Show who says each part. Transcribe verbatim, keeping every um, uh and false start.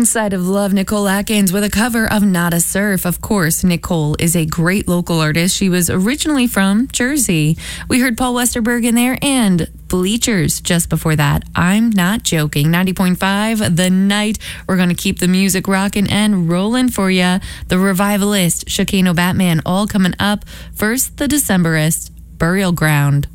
Speaker 1: Inside of Love, Nicole Atkins with a cover of Not a Surf. Of course, Nicole is a great local artist. She was originally from Jersey. We heard Paul Westerberg in there and Bleachers just before that. I'm Not Joking. ninety point five The Night. We're going to keep the music rocking and rolling for you. The Revivalist, Chicano Batman, all coming up. First, The Decemberists, Burial Ground.